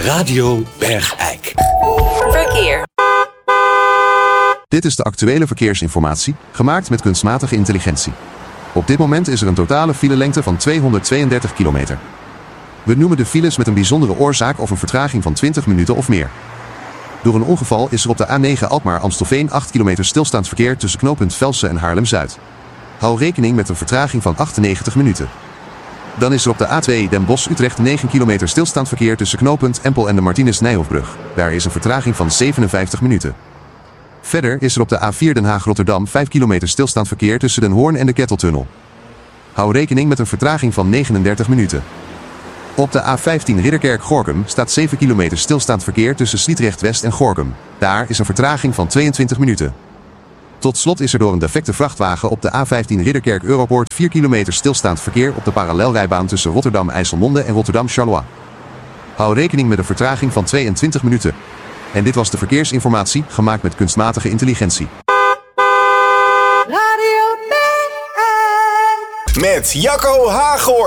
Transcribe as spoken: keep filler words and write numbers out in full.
Radio Bergijk. Verkeer. Dit is de actuele verkeersinformatie, gemaakt met kunstmatige intelligentie. Op dit moment is er een totale filelengte van tweehonderdtweeëndertig kilometer. We noemen de files met een bijzondere oorzaak of een vertraging van twintig minuten of meer. Door een ongeval is er op de A negen Alkmaar-Amstelveen acht kilometer stilstaand verkeer tussen knooppunt Velsen en Haarlem-Zuid. Hou rekening met een vertraging van achtennegentig minuten. Dan is er op de A twee Den Bosch-Utrecht negen kilometer stilstaand verkeer tussen knooppunt Empel en de Martinus-Nijhoffbrug. Daar is een vertraging van zevenenvijftig minuten. Verder is er op de A vier Den Haag-Rotterdam vijf kilometer stilstaand verkeer tussen Den Hoorn en de Ketteltunnel. Hou rekening met een vertraging van negenendertig minuten. Op de A vijftien Ridderkerk-Gorinchem staat zeven kilometer stilstaand verkeer tussen Sliedrecht-West en Gorinchem. Daar is een vertraging van tweeëntwintig minuten. Tot slot is er door een defecte vrachtwagen op de A vijftien Ridderkerk-Europoort vier kilometer stilstaand verkeer op de parallelrijbaan tussen Rotterdam-IJsselmonde en Rotterdam-Charleroi. Hou rekening met een vertraging van tweeëntwintig minuten. En dit was de verkeersinformatie, gemaakt met kunstmatige intelligentie. Radio Bergijk. Met Jacco Haaghoorn.